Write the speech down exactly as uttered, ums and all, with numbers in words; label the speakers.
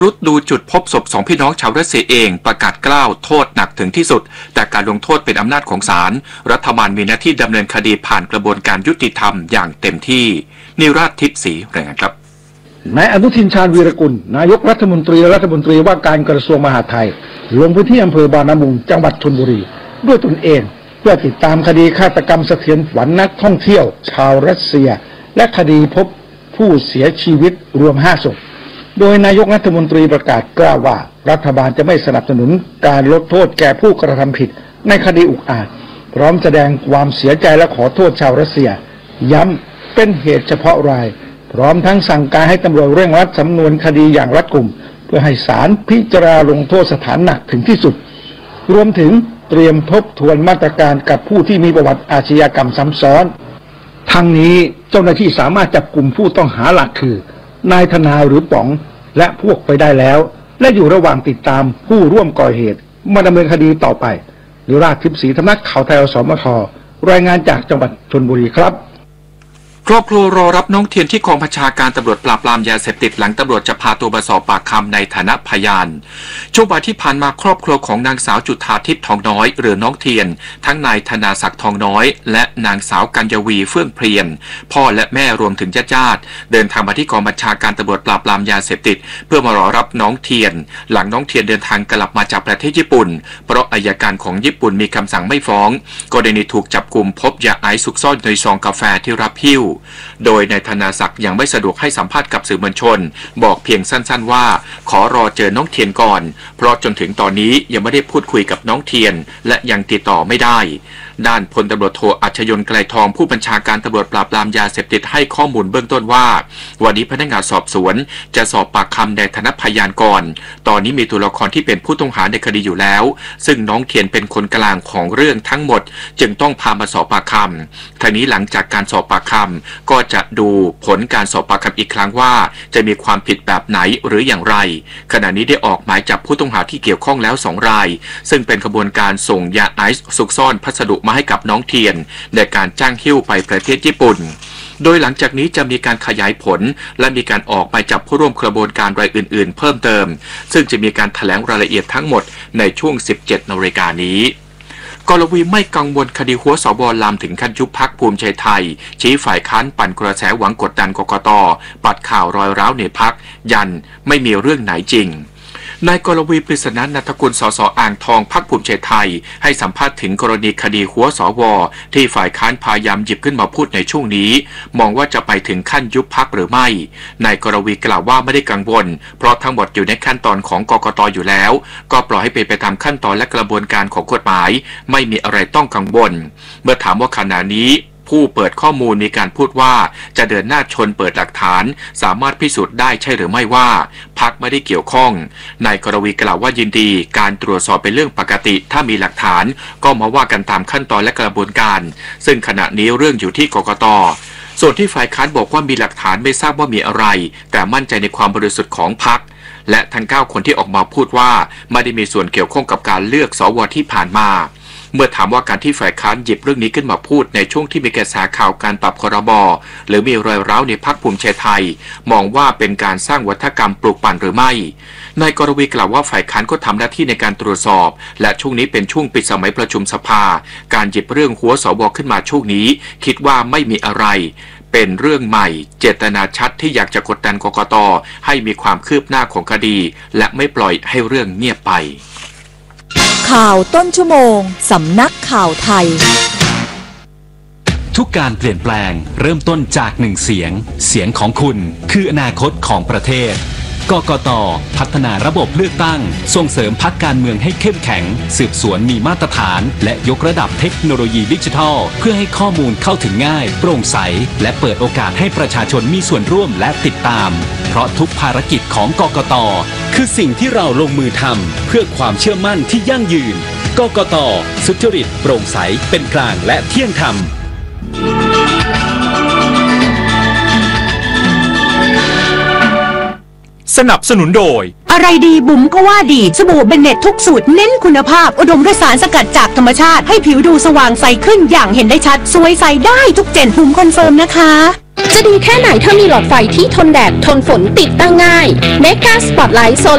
Speaker 1: รุดดูจุดพบศพสองพี่น้องชาวรัสเซียเองประกาศกล้าวโทษหนักถึงที่สุดแต่การลงโทษเป็นอำนาจของศาลรัฐบาลมีหน้าที่ดำเนินคดีผ่านกระบวนการยุติธรรมอย่างเต็มที่นิราชทิพย์ศรีรายงานครับ
Speaker 2: นายอนุทินชาญวีรกุลนายกรัฐมนตรีรัฐมนตรีว่าการกระทรวงมหาดไทยลงพื้นที่อำเภอบางละมุงจังหวัดชลบุรีด้วยตนเองเพื่อติดตามคดีฆาตกรรมสะเทือนขวัญนักท่องเที่ยวชาวรัสเซียและคดีพบผู้เสียชีวิตรวมห้าศพโดยนายกรัฐมนตรีประกาศกล่าวว่ารัฐบาลจะไม่สนับสนุนการลดโทษแก่ผู้กระทำผิดในคดีอุกอาจพร้อมแสดงความเสียใจและขอโทษชาวรัสเซียย้ำเป็นเหตุเฉพาะรายพร้อมทั้งสั่งการให้ตำรวจเร่งรัดสำนวนคดีอย่างรัดกุมเพื่อให้ศาลพิจารณาลงโทษสถานหนักถึงที่สุดรวมถึงเตรียมทบทวนมาตรการกับผู้ที่มีประวัติอาชญากรรมซ้ำซ้อนทั้งนี้เจ้าหน้าที่สามารถจับกลุ่มผู้ต้องหาหลักคือนายธนาหรือป๋องและพวกไปได้แล้วและอยู่ระหว่างติดตามผู้ร่วมก่อเหตุมาดำเนินคดีต่อไปนิราชทิพย์ศรีสำนักข่าวไทยอสมทรายงานจากจังหวัดชลบุรีครับ
Speaker 1: ครอบครัวรอรับน้องเทียนที่กองบัญชาการตำรวจปราบปรามยาเสพติดหลังตำรวจจะพาตัวมาสอบปากคำในฐานะพยานช่วงบ่ายที่ผ่านมาครอบครัวของนางสาวจุฑาทิพย์ทองน้อยหรือน้องเทียนทั้งนายธนาศักดิ์ทองน้อยและนางสาวกัญญวีเฟื่องเพรียนพ่อและแม่รวมถึงญาติญาติเดินทางมาที่กองบัญชาการตำรวจปราบปรามยาเสพติดเพื่อมารอรับน้องเทียนหลังน้องเทียนเดินทางกลับมาจากประเทศญี่ปุ่นเพราะอัยการของญี่ปุ่นมีคำสั่งไม่ฟ้องกรณีถูกจับกุมพบยาไอซ์ซุกซ่อนในซองกาแฟที่รับหิ้วโดยนายธนาศักดิ์ยังไม่สะดวกให้สัมภาษณ์กับสื่อมวลชนบอกเพียงสั้นๆว่าขอรอเจอน้องเทียนก่อนเพราะจนถึงตอนนี้ยังไม่ได้พูดคุยกับน้องเทียนและยังติดต่อไม่ได้ด้านพลตำรวจโทอัชยนต์ไกลทองผู้บัญชาการตำรวจปราบปรามยาเสพติดให้ข้อมูลเบื้องต้นว่าวันนี้พนักงานสอบสวนจะสอบปากคำในฐานะพยานก่อนตอนนี้มีตัวละครที่เป็นผู้ต้องหาในคดีอยู่แล้วซึ่งน้องเทียนเป็นคนกลางของเรื่องทั้งหมดจึงต้องพามาสอบปากคำทีนี้หลังจากการสอบปากคำก็จะดูผลการสอบปากคำอีกครั้งว่าจะมีความผิดแบบไหนหรืออย่างไรขณะนี้ได้ออกหมายจับผู้ต้องหาที่เกี่ยวข้องแล้วสองรายซึ่งเป็นขบวนการส่งยาไอซ์ซุกซ่อนพัสดุมาให้กับน้องเทียนในการจ้างหิ้วไปประเทศญี่ปุ่นโดยหลังจากนี้จะมีการขยายผลและมีการออกหมายจับผู้ร่วมกระบวนการรายอื่นๆเพิ่มเติมซึ่งจะมีการแถลงรายละเอียดทั้งหมดในช่วง สิบเจ็ดนาฬิกานี้กรวีไม่กังวลคดีหัวสบลามถึงขั้นยุบพรรคภูมิใจไทยชี้ฝ่ายค้านปั่นกระแสหวังกดดันกกต.ปัดข่าวรอยร้าวในพรรคยันไม่มีเรื่องไหนจริงนายกรวีปริศนานันทกุลสสอ่างทองพรรคภูมิใจไทยให้สัมภาษณ์ถึงกรณีคดีหัวสวที่ฝ่ายค้านพยายามหยิบขึ้นมาพูดในช่วงนี้มองว่าจะไปถึงขั้นยุบพรรคหรือไม่นายกรวีกล่าวว่าไม่ได้กังวลเพราะทั้งหมดอยู่ในขั้นตอนของกกต.อยู่แล้วก็ปล่อยให้เป็นไปตามขั้นตอนและกระบวนการของกฎหมายไม่มีอะไรต้องกังวลเมื่อถามว่าขณะนี้ผู้เปิดข้อมูลมีการพูดว่าจะเดินหน้าชนเปิดหลักฐานสามารถพิสูจน์ได้ใช่หรือไม่ว่าพรรคไม่ได้เกี่ยวข้องนายกรวีกล่าวว่ายินดีการตรวจสอบเป็นเรื่องปกติถ้ามีหลักฐานก็มาว่ากันตามขั้นตอนและกระบวนการซึ่งขณะนี้เรื่องอยู่ที่กกต.ส่วนที่ฝ่ายค้านบอกว่ามีหลักฐานไม่ทราบว่ามีอะไรแต่มั่นใจในความบริสุทธิ์ของพรรคและทั้งเก้าคนที่ออกมาพูดว่าไม่ได้มีส่วนเกี่ยวข้องกับการเลือกสวที่ผ่านมาเมื่อถามว่าการที่ฝ่ายค้านหยิบเรื่องนี้ขึ้นมาพูดในช่วงที่มีกระแสข่าวการปรับครม.หรือมีรอยร้าวในพรรคภูมิใจไทยมองว่าเป็นการสร้างวัฒกรรมปลูกปั่นหรือไม่นายกรวีกล่าวว่าฝ่ายค้านก็ทำหน้าที่ในการตรวจสอบและช่วงนี้เป็นช่วงปิดสมัยประชุมสภาการหยิบเรื่องหัวสวขึ้นมาช่วงนี้คิดว่าไม่มีอะไรเป็นเรื่องใหม่เจตนาชัดที่อยากจะกดดันกกต.ให้มีความคืบหน้าของคดีและไม่ปล่อยให้เรื่องเงียบไป
Speaker 3: ข่าวต้นชั่วโมงสำนักข่าวไทย
Speaker 4: ทุกการเปลี่ยนแปลงเริ่มต้นจากหนึ่งเสียงเสียงของคุณคืออนาคตของประเทศกกต.พัฒนาระบบเลือกตั้งส่งเสริมพรรคการเมืองให้เข้มแข็งสืบสวนมีมาตรฐานและยกระดับเทคโนโลยีดิจิทัลเพื่อให้ข้อมูลเข้าถึงง่ายโปร่งใสและเปิดโอกาสให้ประชาชนมีส่วนร่วมและติดตามเพราะทุกภารกิจของกกต.คือสิ่งที่เราลงมือทำเพื่อความเชื่อมั่นที่ยั่งยืนกกต.สุจริตโปร่งใสเป็นกลางและเที่ยงธรรม
Speaker 5: สนับสนุนโดย
Speaker 6: อะไรดีบุ๋มก็ว่าดีสบู่เบนเน็ตทุกสูตรเน้นคุณภาพอุดมด้วยสารสกัดจากธรรมชาติให้ผิวดูสว่างใสขึ้นอย่างเห็นได้ชัดสวยใสได้ทุกเจนบุ๋มคอนเฟิร์มนะคะ
Speaker 7: จะดีแค่ไหนถ้ามีหลอดไฟที่ทนแดดทนฝนติดตั้งง่าย Mega Spotlight Solar